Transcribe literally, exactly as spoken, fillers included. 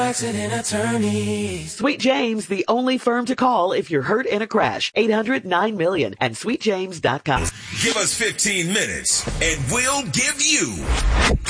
Accident attorneys. Sweet James, the only firm to call if you're hurt in a crash. eight hundred nine million and sweet james dot com. Give us fifteen minutes and we'll give you